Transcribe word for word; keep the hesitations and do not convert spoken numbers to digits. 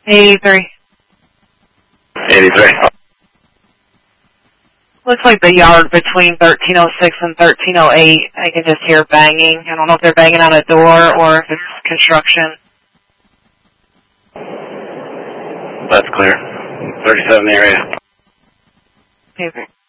eighty-three. eighty-three. Looks like the yard between thirteen oh six and thirteen oh eight. I can just hear banging. I don't know if they're banging on a door or if it's construction. That's clear. thirty-seven area. eighty-three.